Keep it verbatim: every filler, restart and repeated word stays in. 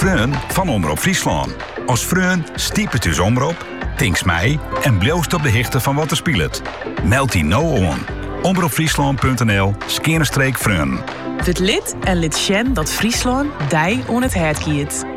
Freun van Omroep Friesland. Als Freun stiep het dus omroep, tinks mij en bloost op de hichte van wat er speelt. Meld die nou aan. omroepfriesland punt n l skerenstreek Freun. Word lid en lid Sjen dat Friesland dij on het hert kiet.